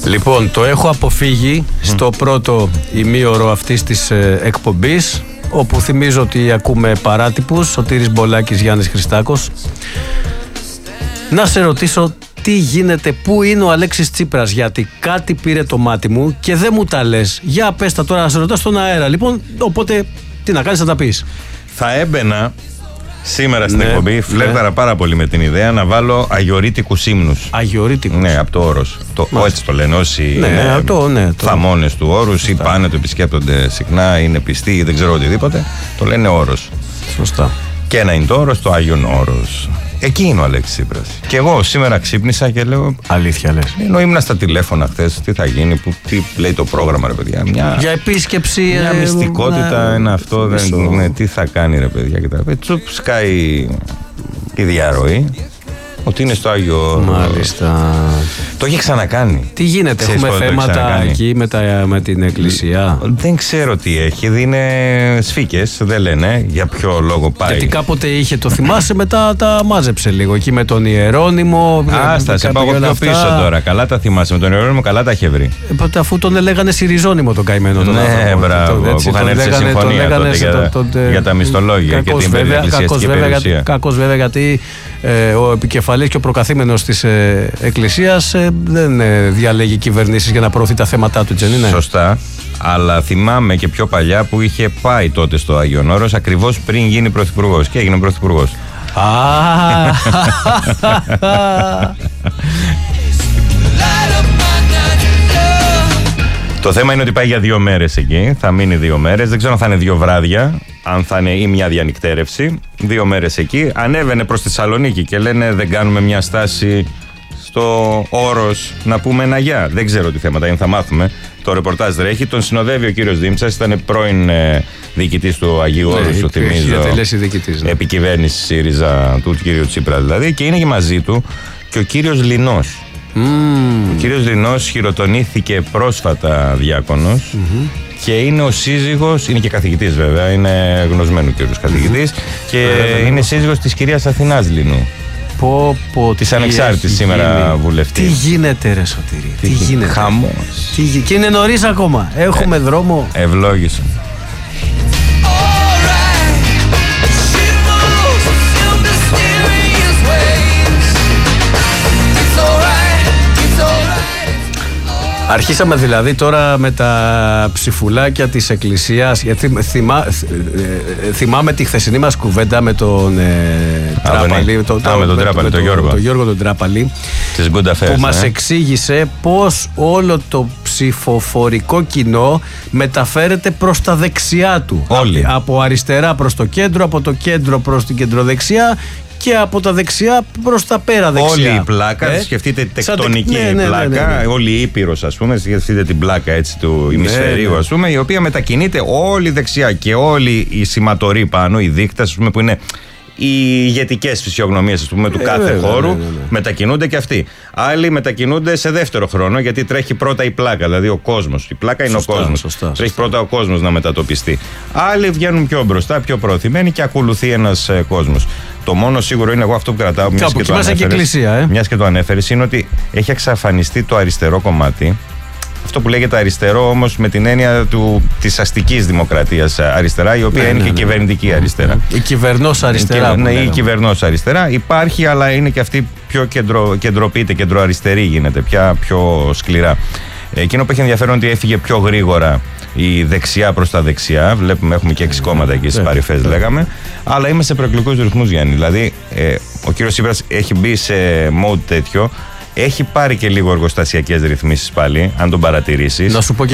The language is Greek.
Λοιπόν, το έχω αποφύγει στο πρώτο ημίωρο αυτής της εκπομπής, όπου θυμίζω ότι ακούμε παράτυπους, Σωτήρης Μπολάκης, Γιάννης Χριστάκος. Να σε ρωτήσω τι γίνεται, πού είναι ο Αλέξης Τσίπρας, γιατί κάτι πήρε το μάτι μου και δεν μου τα λες. Για πες τα τώρα, να σε ρωτάω στον αέρα. Λοιπόν, οπότε τι να κάνεις, θα τα πεις. Θα έμπαινα σήμερα στην εκπομπή, φλέρταρα πάρα πολύ με την ιδέα να βάλω αγιορείτικους ύμνους. Αγιορείτικους. Ναι, από το Όρος. Έτσι το λένε όσοι θαμώνες του Όρους ή πάνε, το επισκέπτονται συχνά, είναι πιστοί ή δεν ξέρω οτιδήποτε. Το λένε Όρος. Σωστά. Και ένα είναι το Όρος, το Άγιον Όρος. Εκεί είναι ο Αλέξης Τσίπρας. Και εγώ σήμερα ξύπνησα και λέω. Αλήθεια λες. Ενώ ήμουν στα τηλέφωνα χθες, τι θα γίνει, τι λέει το πρόγραμμα, ρε παιδιά. Για επίσκεψη. Μια μυστικότητα, ένα αυτό. Τι θα κάνει, ρε παιδιά. Και τσουπ, σκάει η διαρροή. Ότι είναι στο Άγιο. Μάλιστα. Το έχει ξανακάνει. Τι γίνεται, έχουμε θέματα εκεί με την εκκλησία. Δεν ξέρω τι έχει. Είναι σφίκες, δεν λένε για ποιο λόγο πάει. Γιατί κάποτε είχε, το θυμάσαι, μετά τα μάζεψε λίγο εκεί με τον Ιερώνυμο. Άστα, σε πάω πιο πίσω τώρα. Καλά τα θυμάσαι. Με τον Ιερώνυμο καλά τα είχε βρει. Αφού τον λέγανε Συριζώνυμο τον καημένο. Ναι, μπράβο. Που είχαν έρθει σε συμφωνία τότε για τα μισθολόγια και την εκκλησιαστική περιουσία. Κακός βέβαια, γιατί ο επικεφαλής και ο προκαθήμενος της εκκλησίας δεν διαλέγει κυβερνήσεις για να προωθεί τα θέματα του, έτσι δεν είναι? Σωστά. Αλλά θυμάμαι και πιο παλιά που είχε πάει τότε στο Άγιον Όρος ακριβώς πριν γίνει πρωθυπουργός. Και έγινε πρωθυπουργός. Το θέμα είναι ότι πάει για 2 μέρες εκεί. Θα μείνει 2 μέρες. Δεν ξέρω αν θα είναι 2 βράδια, αν θα είναι ή μια διανυκτέρευση. 2 μέρες εκεί. Ανέβαινε προς τη Θεσσαλονίκη και λένε δεν κάνουμε μια στάση στο Όρος να πούμε ένα γεια. Δεν ξέρω τι θέματα είναι, θα μάθουμε. Το ρεπορτάζ τρέχει. Τον συνοδεύει ο κύριος Δήμψας, ήταν πρώην διοικητής του Αγίου Όρους, το θυμίζω. Επικυβέρνηση ΣΥΡΙΖΑ του κύριου Τσίπρα δηλαδή. Και είναι και μαζί του και ο κύριος Λινός. Ο κύριος Λινός χειροτονήθηκε πρόσφατα διάκονος και είναι ο σύζυγος, είναι και καθηγητής βέβαια, είναι γνωσμένου κύριος καθηγητής και είναι σύζυγος της κυρίας Αθηνάς Λινού. Της ανεξάρτητης σήμερα βουλευτή. Τι γίνεται ρε Σωτήρη, τι γίνεται? Χαμός. Και είναι νωρίς ακόμα, έχουμε δρόμο. Ευλόγησον. Αρχίσαμε δηλαδή τώρα με τα ψηφουλάκια της εκκλησίας, γιατί θυμάμαι τη χθεσινή μας κουβέντα με τον Τράπαλη, τον Γιώργο τον Τράπαλη, που μας εξήγησε πως όλο το ψηφοφορικό κοινό μεταφέρεται προς τα δεξιά του. Όλοι. Από αριστερά προς το κέντρο, από το κέντρο προς την κεντροδεξιά και από τα δεξιά προς τα πέρα δεξιά. Όλη η πλάκα, σκεφτείτε τεκτονική πλάκα, όλη η Ήπειρος ας πούμε, σκεφτείτε την πλάκα έτσι του ημισφαιρίου ας πούμε, η οποία μετακινείται όλη δεξιά και όλοι οι σηματοροί πάνω, οι δείκτες ας πούμε, που είναι οι ηγετικές φυσιογνωμίες ας πούμε, του κάθε χώρου, μετακινούνται και αυτοί. Άλλοι μετακινούνται σε δεύτερο χρόνο, γιατί τρέχει πρώτα η πλάκα, δηλαδή ο κόσμος. Η πλάκα είναι ο κόσμος. Τρέχει πρώτα ο κόσμος να μετατοπιστεί. Άλλοι βγαίνουν πιο μπροστά, πιο προωθημένοι και ακολουθεί ένας κόσμος. Το μόνο σίγουρο είναι, εγώ αυτό που κρατάω, μιας και το ανέφερες, είναι ότι έχει εξαφανιστεί το αριστερό κομμάτι. Αυτό που λέγεται αριστερό όμως με την έννοια της αστικής δημοκρατίας αριστερά, η οποία είναι και κυβερνητική αριστερά. Η κυβερνός αριστερά. Η κυβερνός αριστερά υπάρχει, αλλά είναι και αυτή πιο κεντροποιείται, κεντροαριστερή γίνεται, πια πιο σκληρά. Εκείνο που έχει ενδιαφέρον ότι έφυγε πιο γρήγορα η δεξιά προς τα δεξιά. Βλέπουμε, έχουμε και 6 κόμματα εκεί στις παρυφές, λέγαμε. Αλλά είμαστε σε προεκλογικούς ρυθμούς, Γιάννη. Δηλαδή, ο κύριος Τσίπρας έχει μπει σε mode τέτοιο. Έχει πάρει και λίγο εργοστασιακές ρυθμίσεις πάλι, αν τον παρατηρήσεις. Να σου πω και